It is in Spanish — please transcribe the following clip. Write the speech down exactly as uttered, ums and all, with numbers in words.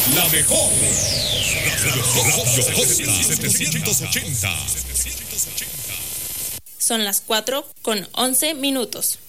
La mejor. Radio Costa setecientos ochenta. Son las cuatro con once minutos.